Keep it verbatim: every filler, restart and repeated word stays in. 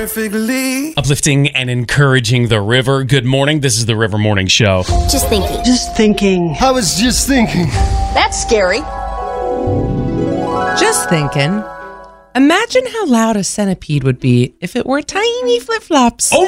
perfectly. Uplifting and encouraging the river. Good morning. This is the River Morning Show. Just thinking. Just thinking. I was just thinking. That's scary. Just thinking. Imagine how loud a centipede would be if it wore tiny flip-flops. Oh